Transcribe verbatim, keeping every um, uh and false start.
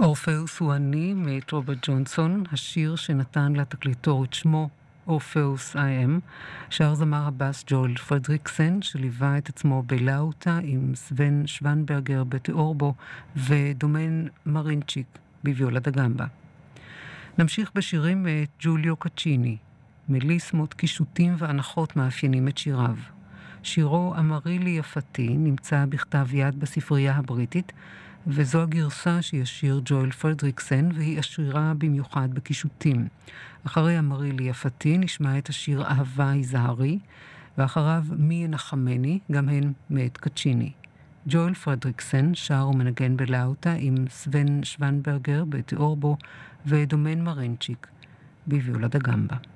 אורפאוס הוא אני, מאת רוברט ג'ונסון, השיר שנתן לתקליטור את שמו אורפאוס איי אם, שר זמר הבאס ג'ואל פרדריקסן, שליווה את עצמו בלאוטה עם סבן שוונברגר בתיאורבו ודומן מרינצ'יק בוויולה דה גמבה. נמשיך בשירים מאת ג'וליו קצ'יני, מליסמות, קישוטים והנחות מאפיינים את שיריו. שירו אמרי לי יפתי נמצא בכתב יד בספרייה הבריטית, וזו הגרסה שישיר ג'ואל פרדריקסן, והיא עשירה במיוחד בקישוטים. אחרי אמרי לי יפתי נשמע את השיר אהבה היזהרי, ואחריו מי ינחמני, גם הן מאת קצ'יני. ג'ואל פרדריקסן שר ומנגן בלאוטה עם סבן שוונברגר בתיאורבו ודומן מרינצ'יק בוויולה דה גמבה.